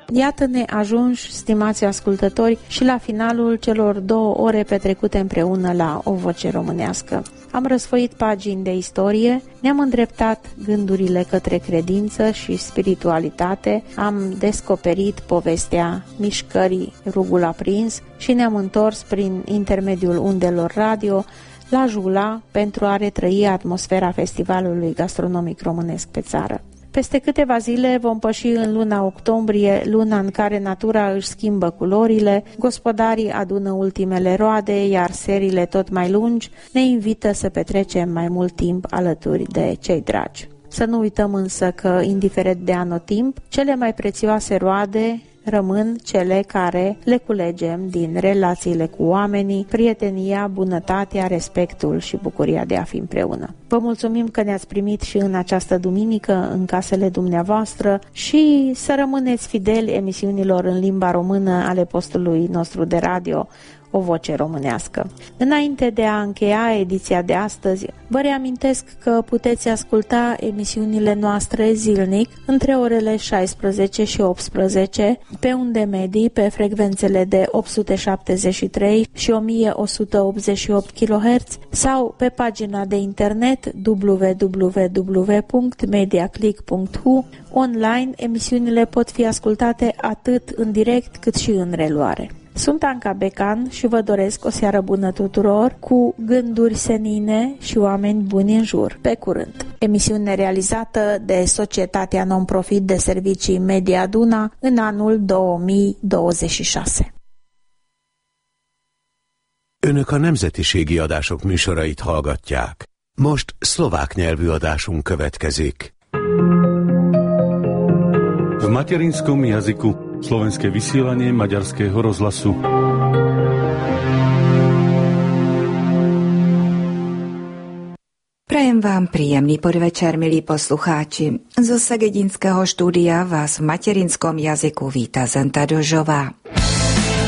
Iată-ne ajunși, stimați ascultători, și la finalul celor 2 ore petrecute împreună la O Voce Românească. Am răsfoit pagini de istorie, ne-am îndreptat gândurile către credință și spiritualitate, am descoperit povestea mișcării Rugul Aprins și ne-am întors prin intermediul undelor radio la Jula pentru a retrăi atmosfera Festivalului Gastronomic Românesc pe țară. Peste câteva zile vom păși în luna octombrie, luna în care natura își schimbă culorile, gospodarii adună ultimele roade, iar seriile tot mai lungi ne invită să petrecem mai mult timp alături de cei dragi. Să nu uităm însă că, indiferent de anotimp, cele mai prețioase roade rămân cele care le culegem din relațiile cu oamenii, prietenia, bunătatea, respectul și bucuria de a fi împreună. Vă mulțumim că ne-ați primit și în această duminică în casele dumneavoastră și să rămâneți fideli emisiunilor în limba română ale postului nostru de radio O Voce Românească. Înainte de a încheia ediția de astăzi, vă reamintesc că puteți asculta emisiunile noastre zilnic între orele 16 și 18 pe unde medii pe frecvențele de 873 și 1188 kHz sau pe pagina de internet www.mediaclick.hu. Online, emisiunile pot fi ascultate atât în direct cât și în reluare. Sunt Anca Becan și vă doresc o seară bună tuturor, cu gânduri senine și oameni buni în jur. Pe curând! Emisiune realizată de Societatea Non-Profit de Servicii Media Duna în anul 2026. Önök a nemzetiségi adások műsorait hallgatják. Most szlovák nyelvű adásunk következik. V materinskom jazyku slovenské vysielanie Maďarského rozhlasu. Prajem vám príjemný podvečer, milí poslucháči. Zo Segedinského štúdia vás v materinskom jazyku víta Zenta Dožová.